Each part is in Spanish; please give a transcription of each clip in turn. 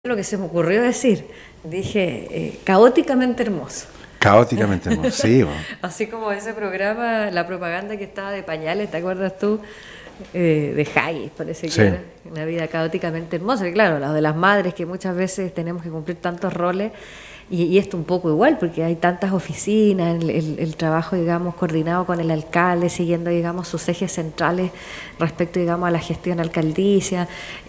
Lo que se me ocurrió decir, dije, caóticamente hermoso. Caóticamente hermoso, sí. Bueno. Así como ese programa, la propaganda que estaba de pañales, ¿te acuerdas tú? De Haggis, parece que Sí. era, una vida caóticamente hermosa. Y claro, la de las madres, que muchas veces tenemos que cumplir tantos roles, y esto un poco igual, porque hay tantas oficinas, el trabajo, digamos, coordinado con el alcalde, siguiendo, digamos, sus ejes centrales respecto, digamos, a la gestión alcaldicia,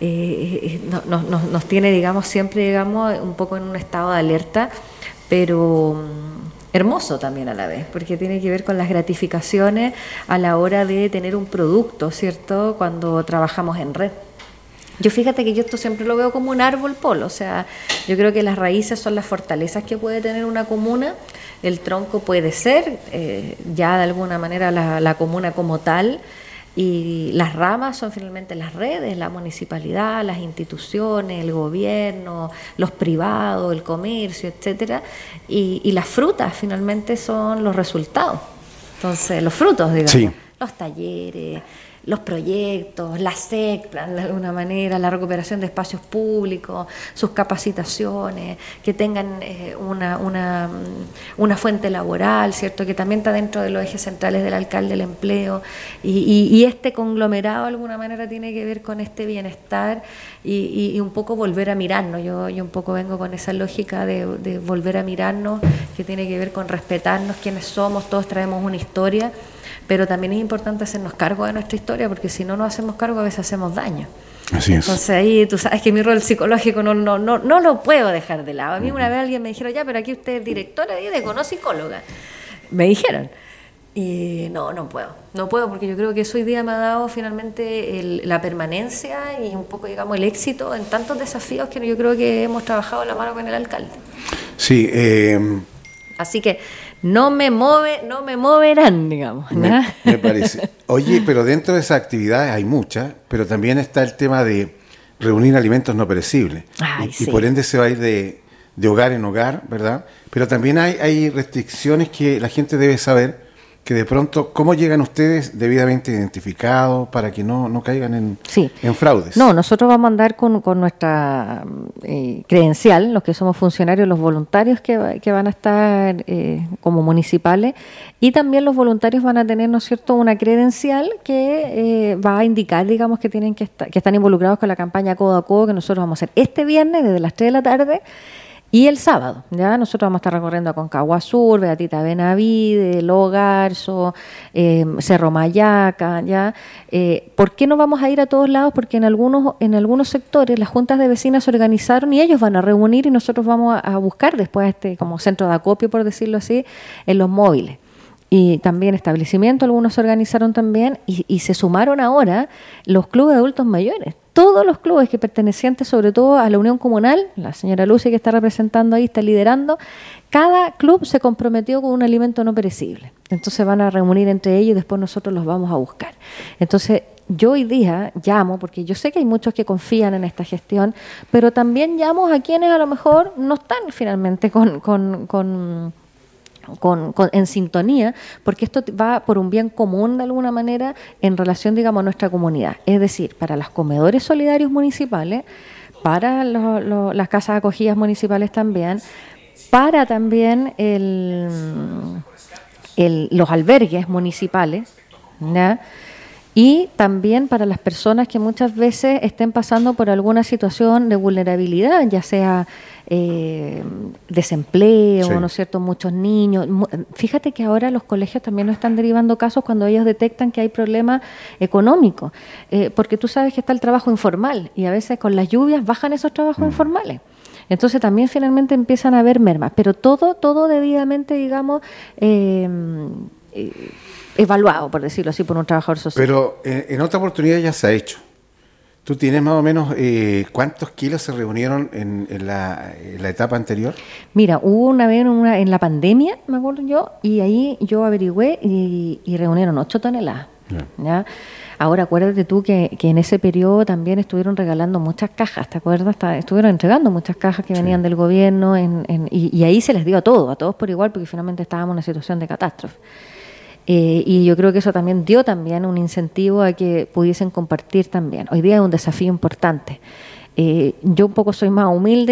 nos tiene, digamos, siempre, digamos, un poco en un estado de alerta, pero hermoso también a la vez, porque tiene que ver con las gratificaciones a la hora de tener un producto, ¿cierto?, cuando trabajamos en red. Yo fíjate que yo esto siempre lo veo como un árbol polo, o sea, yo creo que las raíces son las fortalezas que puede tener una comuna, el tronco puede ser ya de alguna manera la comuna como tal, y las ramas son finalmente las redes, la municipalidad, las instituciones, el gobierno, los privados, el comercio, etcétera, y las frutas finalmente son los resultados, entonces los frutos, digamos, Sí. los talleres, los proyectos, la SECPLAN de alguna manera, la recuperación de espacios públicos, sus capacitaciones, que tengan una fuente laboral, ¿cierto?, que también está dentro de los ejes centrales del alcalde, el empleo, y este conglomerado de alguna manera tiene que ver con este bienestar y un poco volver a mirarnos. Yo un poco vengo con esa lógica de volver a mirarnos, que tiene que ver con respetarnos quiénes somos, todos traemos una historia, pero también es importante hacernos cargo de nuestra historia, porque si no nos hacemos cargo a veces hacemos daño. Así es. Entonces ahí tú sabes que mi rol psicológico no lo puedo dejar de lado. A mí una vez alguien me dijeron, ya, pero aquí usted es directora de no psicóloga. Me dijeron. Y no puedo, porque yo creo que eso hoy día me ha dado finalmente la permanencia y un poco, digamos, el éxito en tantos desafíos que yo creo que hemos trabajado a la mano con el alcalde. Sí, Así que no me moverán, digamos. me parece. Oye, pero dentro de esas actividades hay muchas, pero también está el tema de reunir alimentos no perecibles. Ay, y sí. por ende se va a ir de hogar en hogar, ¿verdad? Pero también hay restricciones que la gente debe saber, que de pronto, ¿cómo llegan ustedes debidamente identificados para que no caigan Sí. en fraudes? No, nosotros vamos a andar con nuestra credencial, los que somos funcionarios, los voluntarios que van a estar como municipales, y también los voluntarios van a tener, ¿no es cierto?, una credencial que va a indicar, digamos, que tienen que están involucrados con la campaña Codo a Codo, que nosotros vamos a hacer este viernes desde las 3 de la tarde. Y el sábado, ya nosotros vamos a estar recorriendo Aconcagua Sur, Beatita Benavide, Lo Garzo, Cerro Mayaca, ya. ¿Por qué no vamos a ir a todos lados? Porque en algunos sectores las juntas de vecinas se organizaron y ellos van a reunir y nosotros vamos a buscar después como centro de acopio, por decirlo así, en los móviles. Y también establecimientos, algunos se organizaron también y se sumaron ahora los clubes de adultos mayores. Todos los clubes que pertenecientes sobre todo a la Unión Comunal, la señora Lucy que está representando ahí, está liderando, cada club se comprometió con un alimento no perecible. Entonces van a reunir entre ellos y después nosotros los vamos a buscar. Entonces yo hoy día llamo, porque yo sé que hay muchos que confían en esta gestión, pero también llamo a quienes a lo mejor no están finalmente en sintonía, porque esto va por un bien común de alguna manera en relación, digamos, a nuestra comunidad. Es decir, para los comedores solidarios municipales, para las casas acogidas municipales también, para también los albergues municipales, ¿ya?, y también para las personas que muchas veces estén pasando por alguna situación de vulnerabilidad, ya sea desempleo, Sí. ¿no es cierto?, muchos niños. Fíjate que ahora los colegios también nos están derivando casos cuando ellos detectan que hay problemas económicos, porque tú sabes que está el trabajo informal y a veces con las lluvias bajan esos trabajos informales. Entonces también finalmente empiezan a haber mermas, pero todo debidamente, digamos, evaluado, por decirlo así, por un trabajador social. Pero en otra oportunidad ya se ha hecho. ¿Tú tienes más o menos cuántos kilos se reunieron en la etapa anterior? Mira, hubo una vez en la pandemia, me acuerdo yo, y ahí yo averigüé y reunieron 8 toneladas. ¿Ya? Ahora acuérdate tú que en ese periodo también estuvieron regalando muchas cajas, ¿te acuerdas? Estuvieron entregando muchas cajas que venían del gobierno y ahí se les dio a todos por igual, porque finalmente estábamos en una situación de catástrofe. Y yo creo que eso también dio un incentivo a que pudiesen compartir también. Hoy día es un desafío importante. Yo un poco soy más humilde